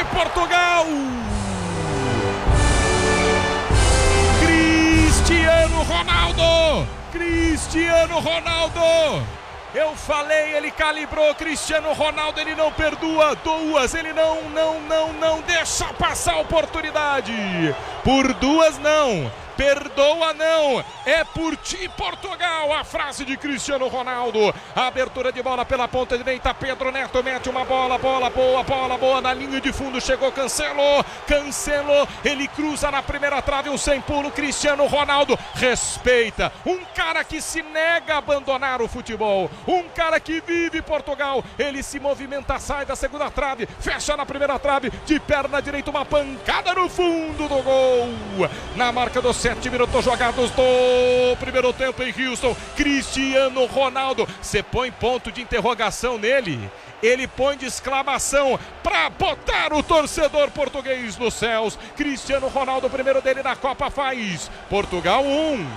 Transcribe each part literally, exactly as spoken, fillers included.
Portugal! Cristiano Ronaldo! Cristiano Ronaldo! Eu falei, ele calibrou, Cristiano Ronaldo, ele não perdoa, duas, ele não, não, não, não deixa passar a oportunidade. Por duas não, perdoa não, é por ti Portugal, a frase de Cristiano Ronaldo. A abertura de bola pela ponta direita, Pedro Neto mete uma bola, bola boa, bola boa na linha de fundo, chegou Cancelo, Cancelo, ele cruza na primeira trave, um sem pulo, Cristiano Ronaldo respeita, um cara que se nega a abandonar o futebol, um cara que vive Portugal, ele se movimenta, sai da segunda trave, fecha na primeira trave, de perna direita, uma pancada no fundo do gol, na marca dos sete minutos jogados do primeiro tempo em Houston, Cristiano Ronaldo, você põe ponto de interrogação nele, ele põe de exclamação para botar o torcedor português nos céus. Cristiano Ronaldo, o primeiro dele na Copa, faz Portugal um,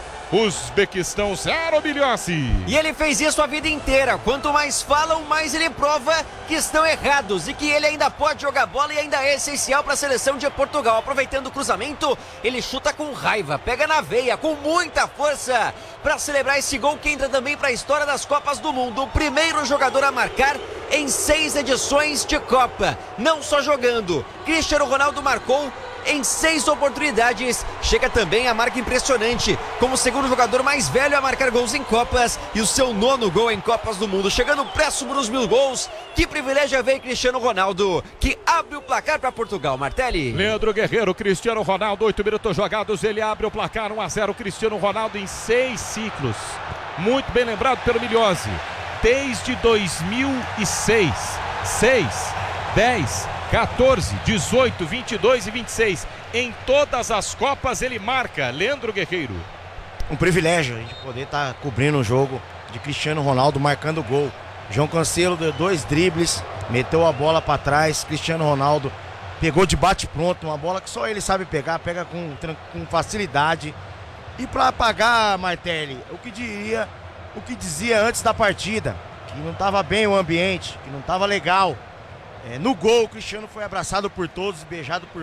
Uzbequistão zero, Bilhossi. E ele fez isso a vida inteira. Quanto mais falam, mais ele prova que estão errados e que ele ainda pode jogar bola e ainda é essencial para a seleção de Portugal. Aproveitando o cruzamento, ele chuta com raiva, pega na veia, com muita força para celebrar esse gol que entra também para a história das Copas do Mundo. O primeiro jogador a marcar em seis edições de Copa, não só jogando. Cristiano Ronaldo marcou em seis oportunidades, chega também a marca impressionante, como o segundo jogador mais velho a marcar gols em Copas e o seu nono gol em Copas do Mundo, chegando próximo dos mil gols. Que privilégio é ver Cristiano Ronaldo, que abre o placar para Portugal, Martelli. Leandro Guerreiro, Cristiano Ronaldo, oito minutos jogados, ele abre o placar, um a zero, Cristiano Ronaldo em seis ciclos, muito bem lembrado pelo Milhose, desde dois mil e seis, seis, dez, quatorze, dezoito, vinte e dois e vinte e seis. Em todas as Copas ele marca. Leandro Guerreiro. Um privilégio a gente poder estar tá cobrindo o jogo de Cristiano Ronaldo marcando gol. João Cancelo deu dois dribles, meteu a bola para trás. Cristiano Ronaldo pegou de bate pronto, uma bola que só ele sabe pegar, pega com, com facilidade. E para apagar, Martelli, o que diria, o que dizia antes da partida, que não estava bem o ambiente, que não estava legal. É, no gol, o Cristiano foi abraçado por todos, beijado por